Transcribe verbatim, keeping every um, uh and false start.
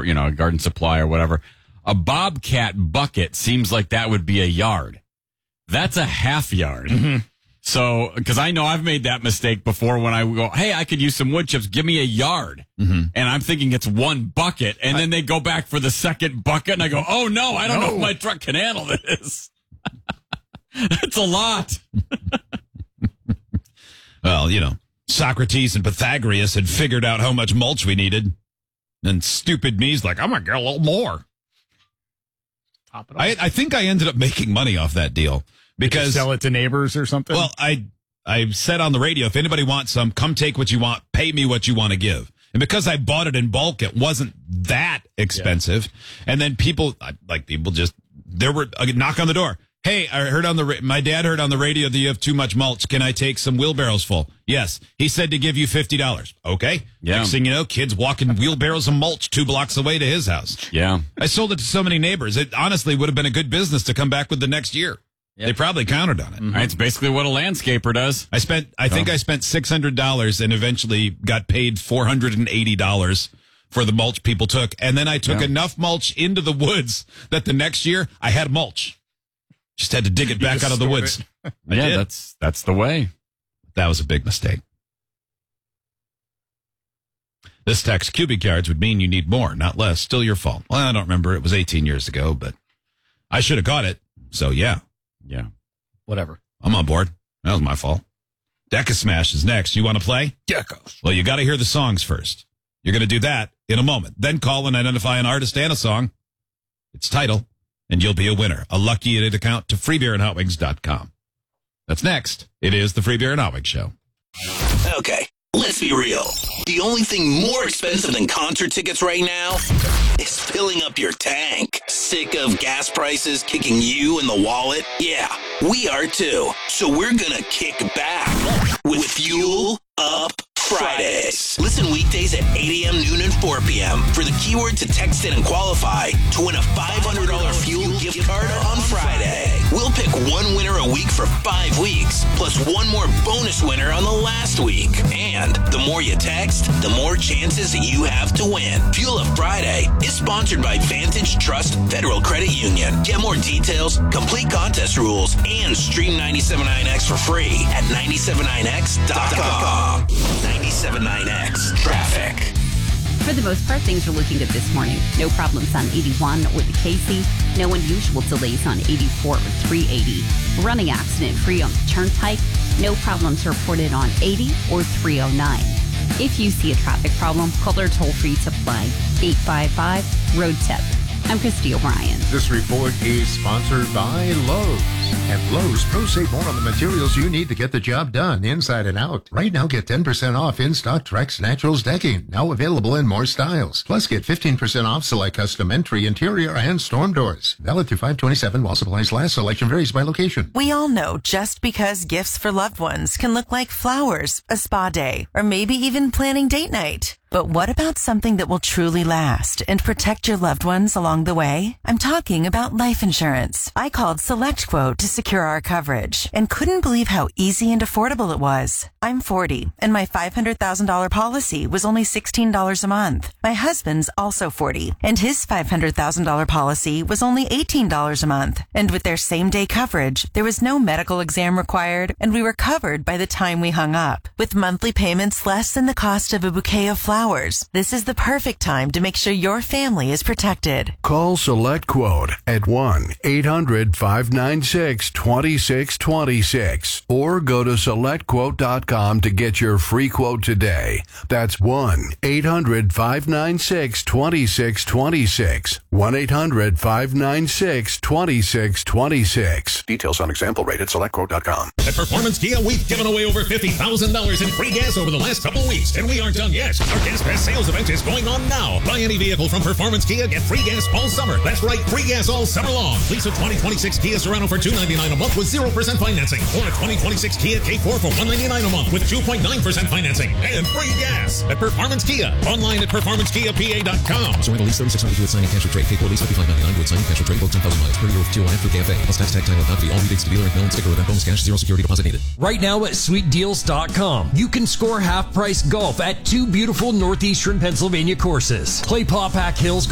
store, you know, a garden supply or whatever. A Bobcat bucket seems like that would be a yard. That's a half yard. Mm-hmm. So, because I know I've made that mistake before when I go, hey, I could use some wood chips. Give me a yard. Mm-hmm. And I'm thinking it's one bucket. And I, then they go back for the second bucket. And I go, oh, no, I don't no. know if my truck can handle this. That's a lot. Well, you know, Socrates and Pythagoras had figured out how much mulch we needed. And stupid me's like, I'm going to get a little more. Top it off. I, I think I ended up making money off that deal. Because sell it to neighbors or something? Well, I I said on the radio, if anybody wants some, come take what you want, pay me what you want to give. And because I bought it in bulk, it wasn't that expensive. Yeah. And then people, like people just, there were a knock on the door. Hey, I heard on the, my dad heard on the radio that you have too much mulch. Can I take some wheelbarrows full? Yes. He said to give you fifty dollars. Okay. Yeah. Next thing you know, kids walking wheelbarrows of mulch two blocks away to his house. Yeah. I sold it to so many neighbors. It honestly would have been a good business to come back with the next year. Yep. They probably counted on it. Mm-hmm. It's basically what a landscaper does. I spent, I think oh. I spent six hundred dollars and eventually got paid four hundred eighty dollars for the mulch people took. And then I took yeah. enough mulch into the woods that the next year I had mulch. Just had to dig it back out of the woods. Yeah, did. that's that's the way. That was a big mistake. This text, cubic yards would mean you need more, not less. Still your fault. Well, I don't remember. It was eighteen years ago, but I should have got it. So, yeah. Yeah. Whatever. I'm on board. That was my fault. Deca Smash is next. You want to play? Deca. Well, you got to hear the songs first. You're going to do that in a moment. Then call and identify an artist and a song, its title, and you'll be a winner. A lucky edit account to free beer and hot wings dot com. That's next. It is the Free Beer and Hot Wings Show. Okay, let's be real. The only thing more expensive than concert tickets right now is filling up your tank. Sick of gas prices kicking you in the wallet? Yeah, we are too. So we're gonna kick back with Fuel Up Fridays. Listen weekdays at eight a.m., noon, and four p.m. for the keyword to text in and qualify to win a five hundred dollars fuel gift card on Friday. We'll pick one winner a week for five weeks, plus one more bonus winner on the last week. And the more you text, the more chances you have to win. Fuel Up Friday is sponsored by Vantage Trust Federal Credit Union. Get more details, complete contest rules, and stream ninety-seven point nine X for free at ninety-seven point nine X dot com. ninety-seven point nine X Traffic. For the most part, things are looking good this morning. No problems on eighty-one or the Casey. No unusual delays on eighty-four or three eighty. Running accident-free on the Turnpike. No problems reported on eighty or three oh nine. If you see a traffic problem, call our toll-free tip line, eight five five, road tip. I'm Christy O'Brien. This report is sponsored by Lowe's. At Lowe's, pros save more on the materials you need to get the job done, inside and out. Right now, get ten percent off in-stock Trex Naturals decking, now available in more styles. Plus, get fifteen percent off select custom entry, interior, and storm doors. Valid through five twenty-seven while supplies last. Selection varies by location. We all know just because gifts for loved ones can look like flowers, a spa day, or maybe even planning date night. But what about something that will truly last and protect your loved ones along the way? I'm talking about life insurance. I called SelectQuote to secure our coverage and couldn't believe how easy and affordable it was. I'm forty, and my five hundred thousand dollars policy was only sixteen dollars a month. My husband's also forty, and his five hundred thousand dollars policy was only eighteen dollars a month. And with their same-day coverage, there was no medical exam required, and we were covered by the time we hung up. With monthly payments less than the cost of a bouquet of flowers, this is the perfect time to make sure your family is protected. Call SelectQuote at one eight hundred five nine six two six two six or go to select quote dot com to get your free quote today. That's one eight hundred five nine six two six two six. one eight hundred five nine six two six two six. Details on example rate at select quote dot com. At Performance Kia, we've given away over fifty thousand dollars in free gas over the last couple of weeks, and we aren't done yet. Our Gas Pass sales event is going on now. Buy any vehicle from Performance Kia, get free gas all summer. That's right, free gas all summer long. Lease a twenty twenty-six Kia Sorento for two hundred ninety-nine dollars a month with zero percent financing, or a twenty twenty-six Kia K four for one hundred ninety-nine dollars a month with two point nine percent financing and free gas at Performance Kia. Online at performance kia p a dot com. Sorento lease thirty-six hundred with signing cash or trade. K four lease fifty-five ninety-nine with signing cash or trade. Book ten thousand miles per year with T O I through K F A. Plus tax, tag, title, not fee. All rebates to dealer and mail and sticker event bonus cash. Zero security deposit needed. Right now at sweet deals dot com, you can score half price golf at two beautiful northeastern Pennsylvania courses. Play Paw Pack Hills